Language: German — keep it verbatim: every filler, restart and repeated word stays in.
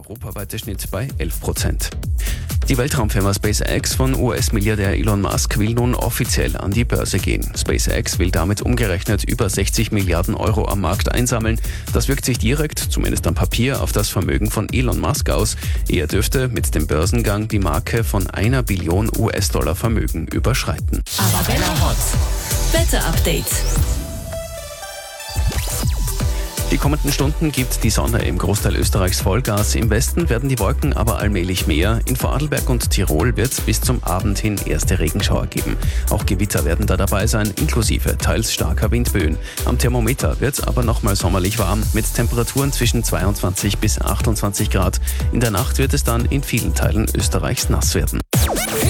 europaweite Schnitt bei elf Prozent. Die Weltraumfirma SpaceX von U S-Milliardär Elon Musk will nun offiziell an die Börse gehen. SpaceX will damit umgerechnet über sechzig Milliarden Euro am Markt einsammeln. Das wirkt sich direkt, zumindest am Papier, auf das Vermögen von Elon Musk aus. Er dürfte mit dem Börsengang die Marke von einer Billion U S-Dollar Vermögen überschreiten. Arabella Hot. Wetter-Update. Die kommenden Stunden gibt die Sonne im Großteil Österreichs Vollgas. Im Westen werden die Wolken aber allmählich mehr. In Vorarlberg und Tirol wird es bis zum Abend hin erste Regenschauer geben. Auch Gewitter werden da dabei sein, inklusive teils starker Windböen. Am Thermometer wird es aber nochmal sommerlich warm, mit Temperaturen zwischen zweiundzwanzig bis achtundzwanzig Grad. In der Nacht wird es dann in vielen Teilen Österreichs nass werden.